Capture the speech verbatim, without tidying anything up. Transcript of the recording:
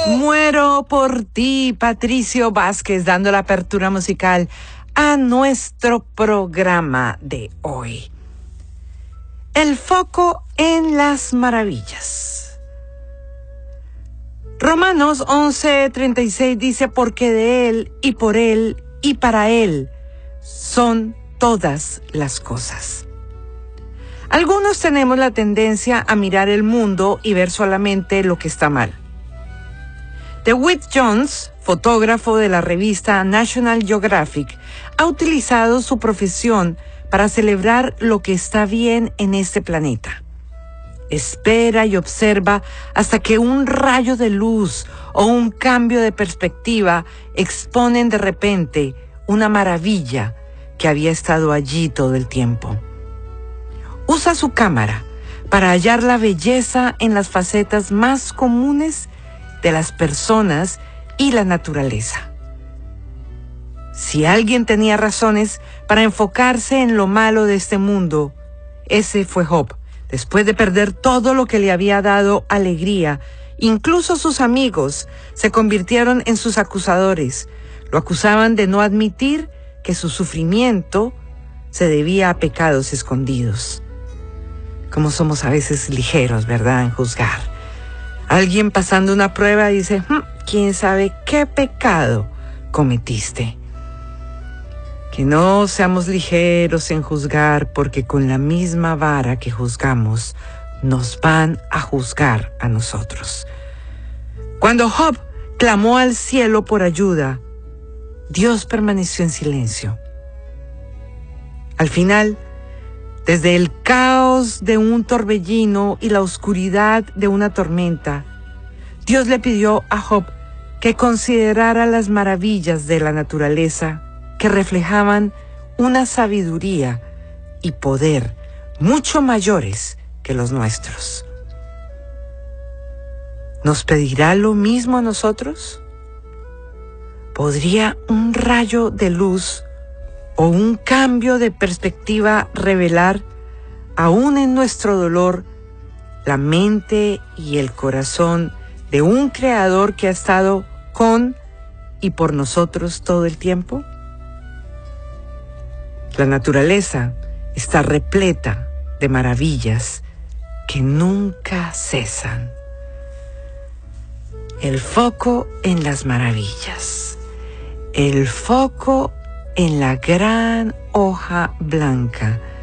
Muero por ti, Patricio Vázquez, dando la apertura musical a nuestro programa de hoy. El foco en las maravillas. Romanos once treinta y seis dice, porque de Él y por Él y para Él son todas las cosas. Algunos tenemos la tendencia a mirar el mundo y ver solamente lo que está mal. DeWitt Jones, fotógrafo de la revista National Geographic, ha utilizado su profesión para celebrar lo que está bien en este planeta. Espera y observa hasta que un rayo de luz o un cambio de perspectiva exponen de repente una maravilla que había estado allí todo el tiempo. Usa su cámara para hallar la belleza en las facetas más comunes de las personas y la naturaleza. Si alguien tenía razones para enfocarse en lo malo de este mundo, ese fue Job. Después de perder todo lo que le había dado alegría, incluso sus amigos se convirtieron en sus acusadores. Lo acusaban de no admitir que su sufrimiento se debía a pecados escondidos. Como somos a veces ligeros, ¿verdad?, en juzgar. Alguien pasando una prueba dice, hm, ¿quién sabe qué pecado cometiste? Que no seamos ligeros en juzgar, porque con la misma vara que juzgamos, nos van a juzgar a nosotros. Cuando Job clamó al cielo por ayuda, Dios permaneció en silencio. Al final, desde el caos de un torbellino y la oscuridad de una tormenta, Dios le pidió a Job que considerara las maravillas de la naturaleza que reflejaban una sabiduría y poder mucho mayores que los nuestros. ¿Nos pedirá lo mismo a nosotros? ¿Podría un rayo de luz o un cambio de perspectiva revelar, aún en nuestro dolor, la mente y el corazón de un creador que ha estado con y por nosotros todo el tiempo? La naturaleza está repleta de maravillas que nunca cesan. El foco en las maravillas. El foco en la gran hoja blanca